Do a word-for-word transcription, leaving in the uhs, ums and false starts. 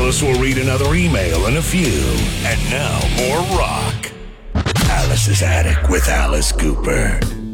Alice will read another email in a few. And now, more rock. Alice's Attic with Alice Cooper.